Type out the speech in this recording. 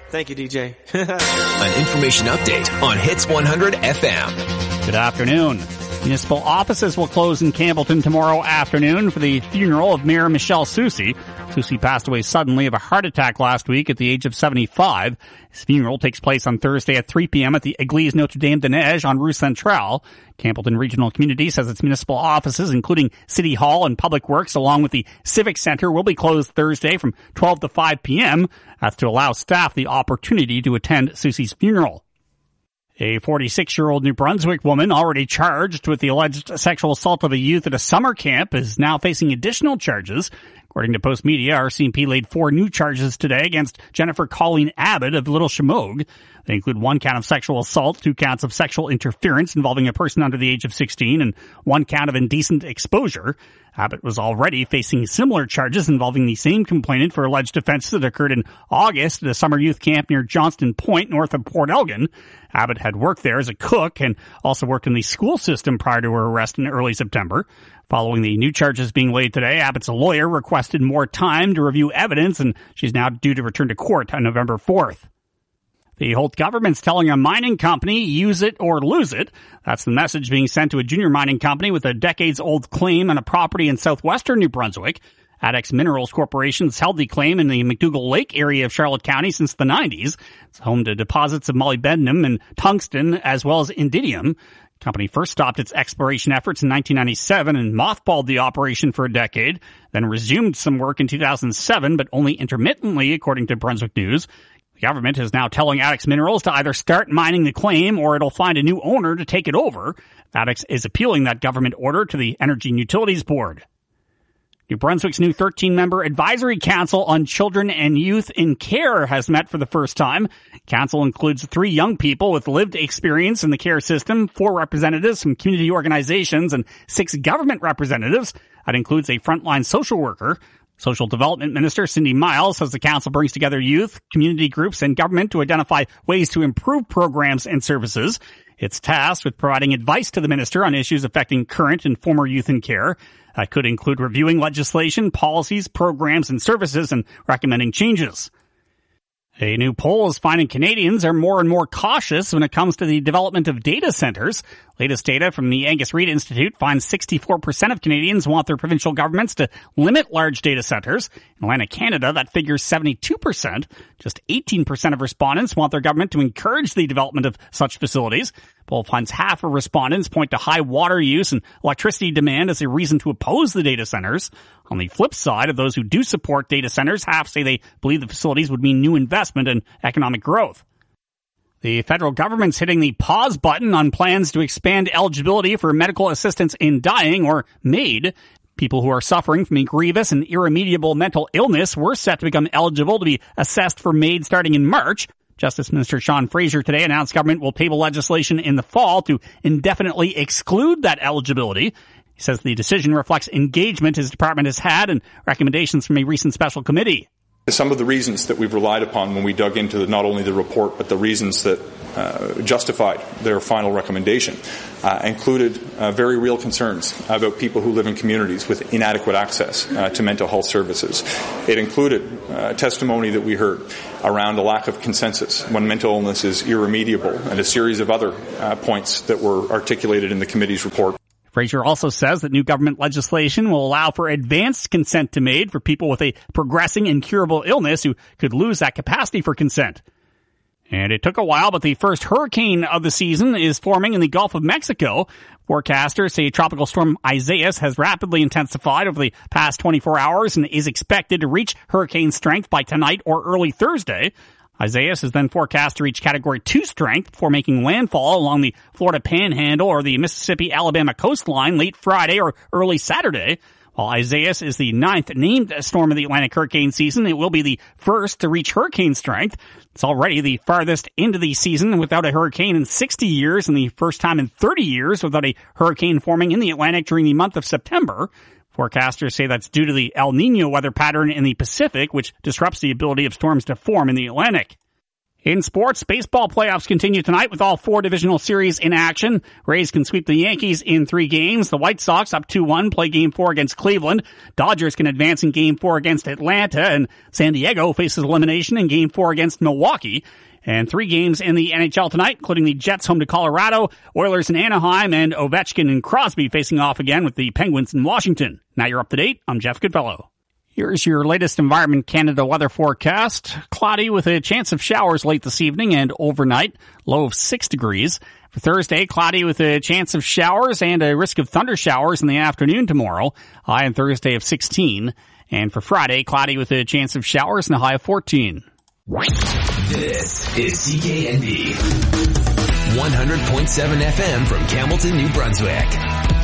Thank you, DJ. An information update on Hits 100 FM. Good afternoon. Municipal offices will close in Campbellton tomorrow afternoon for the funeral of Mayor Michelle Soucy. Soucy passed away suddenly of a heart attack last week at the age of 75. His funeral takes place on Thursday at 3 p.m. at the Église Notre-Dame-de-Neige on Rue Centrale. Campbellton Regional Community says its municipal offices, including City Hall and Public Works, along with the Civic Center, will be closed Thursday from 12 to 5 p.m. That's to allow staff the opportunity to attend Soucy's funeral. A 46-year-old New Brunswick woman already charged with the alleged sexual assault of a youth at a summer camp is now facing additional charges. According to Post Media, RCMP laid 4 new charges today against Jennifer Colleen Abbott of Little Chamogue. They include 1 count of sexual assault, 2 counts of sexual interference involving a person under the age of 16, and 1 count of indecent exposure. Abbott was already facing similar charges involving the same complainant for alleged offenses that occurred in August at a summer youth camp near Johnston Point, north of Port Elgin. Abbott had worked there as a cook and also worked in the school system prior to her arrest in early September. Following the new charges being laid today, Abbott's lawyer requested more time to review evidence, and she's now due to return to court on November 4th. The Holt government's telling a mining company, use it or lose it. That's the message being sent to a junior mining company with a decades-old claim on a property in southwestern New Brunswick. Adex Minerals Corporation has held the claim in the McDougall Lake area of Charlotte County since the 90s. It's home to deposits of molybdenum and tungsten, as well as indidium. The company first stopped its exploration efforts in 1997 and mothballed the operation for a decade, then resumed some work in 2007, but only intermittently, according to Brunswick News. The government is now telling Adex Minerals to either start mining the claim or it'll find a new owner to take it over. Adex is appealing that government order to the Energy and Utilities Board. New Brunswick's new 13-member Advisory Council on Children and Youth in Care has met for the first time. Council includes 3 young people with lived experience in the care system, 4 representatives from community organizations, and 6 government representatives. That includes a frontline social worker. Social Development Minister Cindy Miles says the council brings together youth, community groups, and government to identify ways to improve programs and services. It's tasked with providing advice to the minister on issues affecting current and former youth in care. That could include reviewing legislation, policies, programs, and services, and recommending changes. A new poll is finding Canadians are more and more cautious when it comes to the development of data centers. Latest data from the Angus Reid Institute finds 64% of Canadians want their provincial governments to limit large data centers. In Atlantic Canada, that figures 72%. Just 18% of respondents want their government to encourage the development of such facilities. Poll finds half of respondents point to high water use and electricity demand as a reason to oppose the data centers. On the flip side, of those who do support data centers, half say they believe the facilities would mean new investment and economic growth. The federal government's hitting the pause button on plans to expand eligibility for medical assistance in dying, or MAID. People who are suffering from a grievous and irremediable mental illness were set to become eligible to be assessed for MAID starting in March. Justice Minister Sean Fraser today announced government will table legislation in the fall to indefinitely exclude that eligibility. He says the decision reflects engagement his department has had and recommendations from a recent special committee. Some of the reasons that we've relied upon when we dug into not only the report, but the reasons that justified their final recommendation included very real concerns about people who live in communities with inadequate access to mental health services. It included testimony that we heard around a lack of consensus when mental illness is irremediable, and a series of other points that were articulated in the committee's report. Fraser also says that new government legislation will allow for advanced consent to MAID for people with a progressing incurable illness who could lose that capacity for consent. And it took a while, but the first hurricane of the season is forming in the Gulf of Mexico. Forecasters say Tropical Storm Isaias has rapidly intensified over the past 24 hours and is expected to reach hurricane strength by tonight or early Thursday. Isaias is then forecast to reach Category 2 strength before making landfall along the Florida Panhandle or the Mississippi-Alabama coastline late Friday or early Saturday. While Isaias is the 9th named storm of the Atlantic hurricane season, it will be the first to reach hurricane strength. It's already the farthest into the season without a hurricane in 60 years and the first time in 30 years without a hurricane forming in the Atlantic during the month of September. Forecasters say that's due to the El Niño weather pattern in the Pacific, which disrupts the ability of storms to form in the Atlantic. In sports, baseball playoffs continue tonight with all 4 divisional series in action. Rays can sweep the Yankees in 3 games. The White Sox up 2-1 play Game 4 against Cleveland. Dodgers can advance in Game 4 against Atlanta, and San Diego faces elimination in Game 4 against Milwaukee. And 3 games in the NHL tonight, including the Jets home to Colorado, Oilers in Anaheim, and Ovechkin and Crosby facing off again with the Penguins in Washington. Now you're up to date. I'm Jeff Goodfellow. Here's your latest Environment Canada weather forecast. Cloudy with a chance of showers late this evening and overnight. Low of 6 degrees. For Thursday, cloudy with a chance of showers and a risk of thunder showers in the afternoon tomorrow. High on Thursday of 16. And for Friday, cloudy with a chance of showers and a high of 14. This is CKND. 100.7 FM from Campbellton, New Brunswick.